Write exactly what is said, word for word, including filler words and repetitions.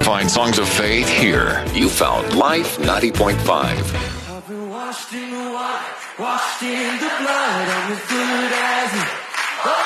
find songs of faith here. You found Life ninety point five. I've been washed in the water, washed in the blood. I'm as good as